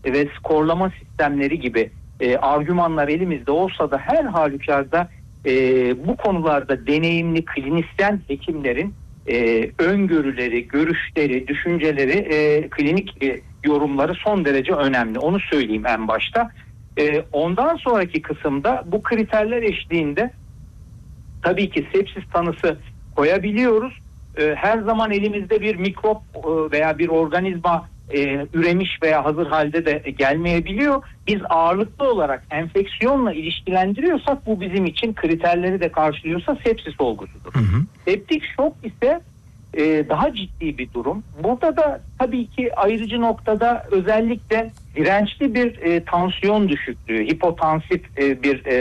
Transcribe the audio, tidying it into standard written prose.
ve skorlama sistemleri gibi argümanlar elimizde olsa da her halükarda bu konularda deneyimli klinisyen hekimlerin öngörüleri, görüşleri, düşünceleri, klinik yorumları son derece önemli. Onu söyleyeyim en başta. Ondan sonraki kısımda bu kriterler eşliğinde tabii ki sepsis tanısı koyabiliyoruz. Her zaman elimizde bir mikrop veya bir organizma üremiş veya hazır halde de gelmeyebiliyor. Biz ağırlıklı olarak enfeksiyonla ilişkilendiriyorsak bu bizim için kriterleri de karşılıyorsa sepsis olgusudur. Septik şok ise daha ciddi bir durum. Burada da tabii ki ayrıcı noktada özellikle dirençli bir tansiyon düşüklüğü, hipotansif bir